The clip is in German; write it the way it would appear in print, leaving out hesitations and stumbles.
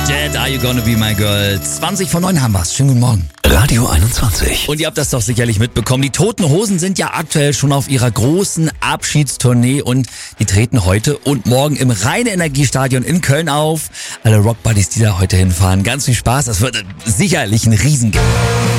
Dead, Are You Gonna Be My Girl? 20 vor 9 haben wir's. Schönen guten Morgen. Radio 21. Und ihr habt das doch sicherlich mitbekommen. Die Toten Hosen sind ja aktuell schon auf ihrer großen Abschiedstournee und die treten heute und morgen im Rhein-Energiestadion in Köln auf. Alle Rockbuddies, die da heute hinfahren, ganz viel Spaß. Das wird sicherlich ein Riesengig.